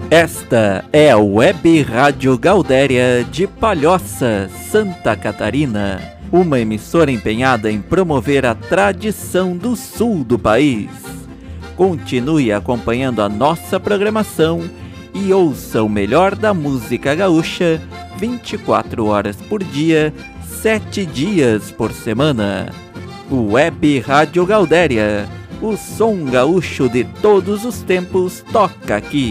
Esta é a Web Rádio Gaudéria de Palhoça, Santa Catarina, uma emissora empenhada em promover a tradição do sul do país. Continue acompanhando a nossa programação e ouça o melhor da música gaúcha 24 horas por dia, 7 dias por semana. Web Rádio Gaudéria, o som gaúcho de todos os tempos toca aqui.